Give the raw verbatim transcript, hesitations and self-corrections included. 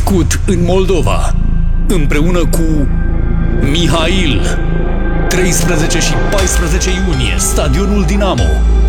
trecut în Moldova, împreună cu Mihail. treisprezece și paisprezece iunie, Stadionul Dinamo.